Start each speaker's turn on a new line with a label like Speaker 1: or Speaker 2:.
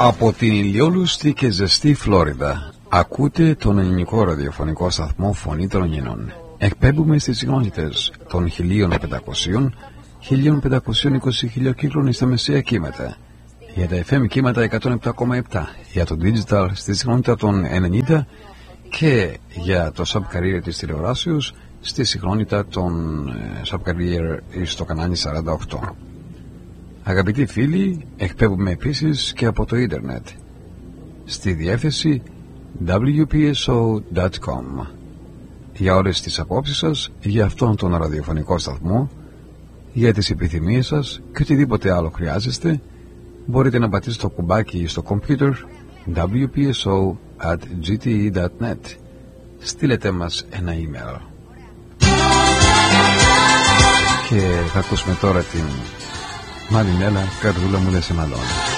Speaker 1: Από την ηλιόλουστη και ζεστή Φλόριδα ακούτε τον ελληνικό ραδιοφωνικό σταθμό Φωνή των Ονινών. Εκπέμπουμε στις συχνότητες των 1500, 1520 χιλιοκύκλων στα μεσαία κύματα, για τα FM κύματα 107,7, για το digital στη συχνότητα των 90 και για το sub-carrier της τηλεοράσεως στη συχνότητα των sub-carrier στο κανάλι 48. Αγαπητοί φίλοι, εκπέμπουμε επίσης και από το ίντερνετ στη διεύθυνση wpso.com. Για όλες τις απόψεις σας για αυτόν τον ραδιοφωνικό σταθμό, για τις επιθυμίες σας και οτιδήποτε άλλο χρειάζεστε, μπορείτε να πατήσετε το κουμπάκι στο κομπιούτερ wpso@gte.net. Στείλετε μας ένα email. Και θα ακούσουμε τώρα την Μαρινέλα, καρδούλα μου δεν σε μαλώνει.